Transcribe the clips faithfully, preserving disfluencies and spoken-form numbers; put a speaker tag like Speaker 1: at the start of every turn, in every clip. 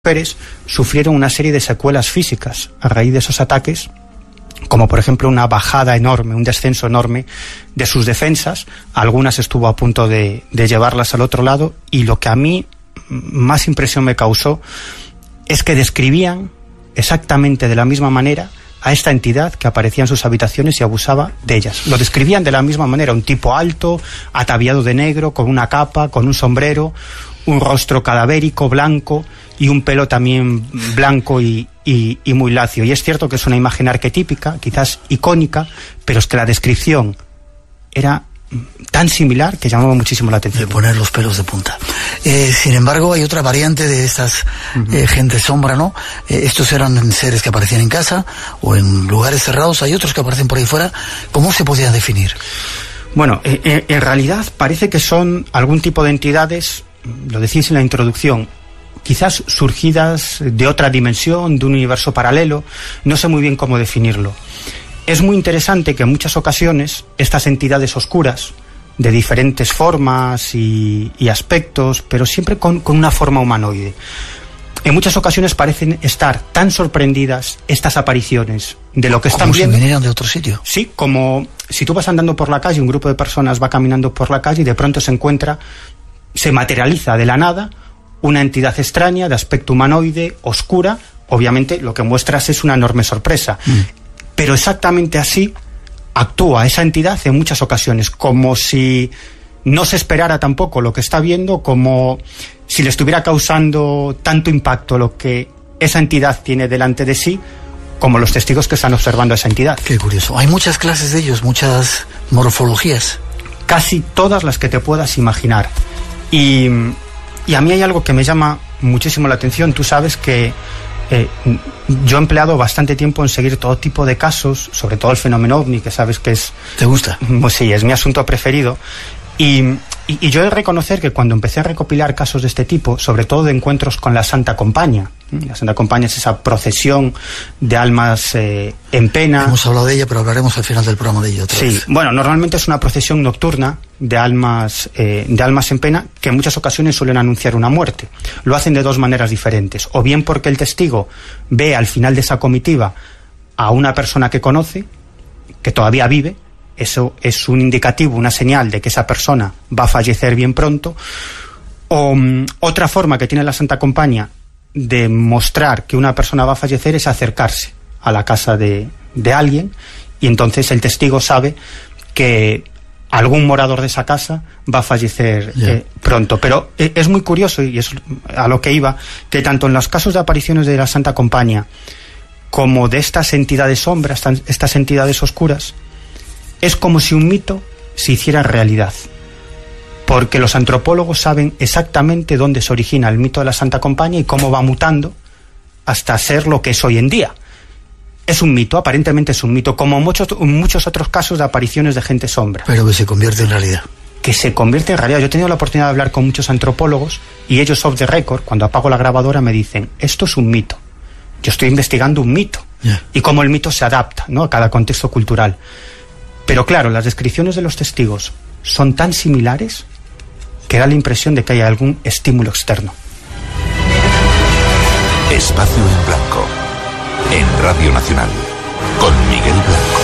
Speaker 1: mujeres sufrieron una serie de secuelas físicas a raíz de esos ataques, como por ejemplo una bajada enorme, un descenso enorme de sus defensas. Algunas estuvo a punto de, de llevarlas al otro lado, y lo que a mí más impresión me causó es que describían exactamente de la misma manera a esta entidad que aparecía en sus habitaciones y abusaba de ellas. Lo describían de la misma manera: un tipo alto, ataviado de negro, con una capa, con un sombrero, un rostro cadavérico, blanco, y un pelo también blanco y, y, y muy lacio. Y es cierto que es una imagen arquetípica, quizás icónica, pero es que la descripción era tan similar que llamaba muchísimo la atención.
Speaker 2: De poner los pelos de punta. Eh, sin embargo, hay otra variante de estas uh-huh. eh, gente sombra, ¿no? Eh, estos eran seres que aparecían en casa o en lugares cerrados. Hay otros que aparecen por ahí fuera. ¿Cómo se podían definir?
Speaker 1: Bueno, eh, en realidad parece que son algún tipo de entidades, lo decís en la introducción, quizás surgidas de otra dimensión, de un universo paralelo. No sé muy bien cómo definirlo. Es muy interesante que en muchas ocasiones estas entidades oscuras, de diferentes formas y, y aspectos, pero siempre con, con una forma humanoide, en muchas ocasiones parecen estar tan sorprendidas estas apariciones de lo que están
Speaker 2: ¿Como
Speaker 1: viendo.
Speaker 2: Si vinieran de otro sitio?
Speaker 1: Sí, como si tú vas andando por la calle, un grupo de personas va caminando por la calle y de pronto se encuentra, se materializa de la nada una entidad extraña, de aspecto humanoide, oscura. Obviamente lo que muestras es una enorme sorpresa. Mm. Pero exactamente así actúa esa entidad en muchas ocasiones, como si no se esperara tampoco lo que está viendo, como si le estuviera causando tanto impacto lo que esa entidad tiene delante de sí, como los testigos que están observando a esa entidad.
Speaker 2: Qué curioso. Hay muchas clases de ellos, muchas morfologías.
Speaker 1: Casi todas las que te puedas imaginar. Y, y a mí hay algo que me llama muchísimo la atención. Tú sabes que Eh, yo he empleado bastante tiempo en seguir todo tipo de casos, sobre todo el fenómeno ovni, que sabes que es...
Speaker 2: ¿Te gusta?
Speaker 1: Pues sí, es mi asunto preferido. Y, y, y yo he de reconocer que cuando empecé a recopilar casos de este tipo, sobre todo de encuentros con la Santa Compañía, la Santa Compañía es esa procesión de almas eh, en pena.
Speaker 2: Hemos hablado de ella, pero hablaremos al final del programa de ella otra
Speaker 1: sí,
Speaker 2: vez.
Speaker 1: Bueno, normalmente es una procesión nocturna de almas, eh, de almas en pena, que en muchas ocasiones suelen anunciar una muerte. Lo hacen de dos maneras diferentes: o bien porque el testigo ve al final de esa comitiva a una persona que conoce, que todavía vive. Eso es un indicativo, una señal de que esa persona va a fallecer bien pronto. O um, otra forma que tiene la Santa Compañía de mostrar que una persona va a fallecer es acercarse a la casa de, de alguien, y entonces el testigo sabe que algún morador de esa casa va a fallecer yeah. eh, pronto. Pero eh, es muy curioso, y es a lo que iba, que tanto en los casos de apariciones de la Santa Compañía como de estas entidades sombras, estas entidades oscuras, es como si un mito se hiciera realidad, porque los antropólogos saben exactamente dónde se origina el mito de la Santa Compañía y cómo va mutando hasta ser lo que es hoy en día. Es un mito, aparentemente es un mito, como muchos, muchos otros casos de apariciones de gente sombra.
Speaker 2: Pero que se convierte en realidad.
Speaker 1: Que se convierte en realidad. Yo he tenido la oportunidad de hablar con muchos antropólogos, y ellos off the record, cuando apago la grabadora, me dicen: esto es un mito. Yo estoy investigando un mito. Yeah. Y cómo el mito se adapta, ¿no?, a cada contexto cultural. Pero claro, las descripciones de los testigos son tan similares que da la impresión de que hay algún estímulo externo.
Speaker 3: Espacio en Blanco, en Radio Nacional, con Miguel Blanco.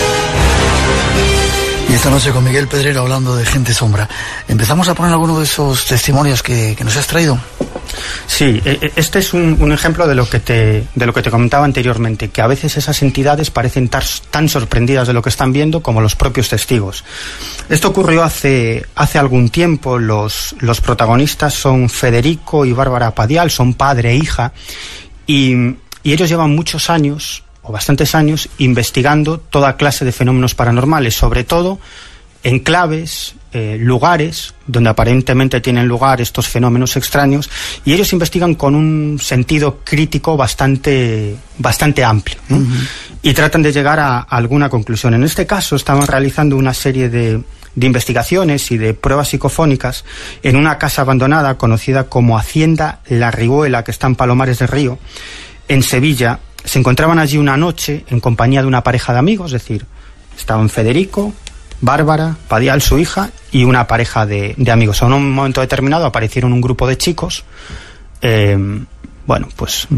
Speaker 2: Y esta noche con Miguel Pedrero, hablando de gente sombra. ¿Empezamos a poner alguno de esos testimonios que, que nos has traído?
Speaker 1: Sí, este es un, un ejemplo de lo que te de lo que te comentaba anteriormente, que a veces esas entidades parecen tar, tan sorprendidas de lo que están viendo como los propios testigos. Esto ocurrió hace hace algún tiempo. Los, los protagonistas son Federico y Bárbara Padial, son padre e hija, y, y ellos llevan muchos años, o bastantes años, investigando toda clase de fenómenos paranormales, sobre todo enclaves, eh, lugares donde aparentemente tienen lugar estos fenómenos extraños, y ellos investigan con un sentido crítico bastante, bastante amplio, ¿no? Uh-huh. Y tratan de llegar a, a alguna conclusión. En este caso estaban realizando una serie de, de investigaciones y de pruebas psicofónicas en una casa abandonada conocida como Hacienda La Riguela, que está en Palomares del Río, en Sevilla. Se encontraban allí una noche en compañía de una pareja de amigos, es decir, estaban Federico, Bárbara Padial, su hija, y una pareja de, de amigos. En un momento determinado aparecieron un grupo de chicos eh, Bueno, pues